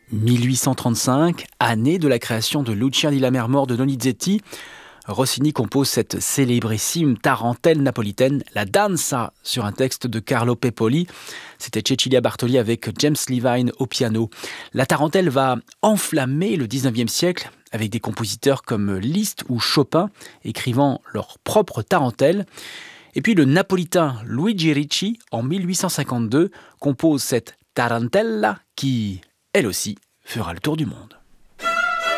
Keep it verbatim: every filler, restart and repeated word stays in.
mille huit cent trente-cinq, année de la création de Lucia di Lammermoor de Donizetti, Rossini compose cette célébrissime tarentelle napolitaine, la Danza, sur un texte de Carlo Pepoli. C'était Cecilia Bartoli avec James Levine au piano. La tarentelle va enflammer le dix-neuvième siècle avec des compositeurs comme Liszt ou Chopin écrivant leur propre tarentelle. Et puis le napolitain Luigi Ricci, en mille huit cent cinquante-deux, compose cette tarantella qui, elle aussi, fera le tour du monde.